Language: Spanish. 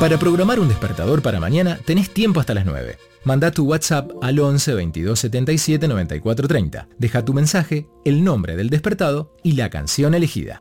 Para programar un despertador para mañana tenés tiempo hasta las 9. Manda tu WhatsApp al 11 22 77 94 30. Deja tu mensaje, el nombre del despertado y la canción elegida.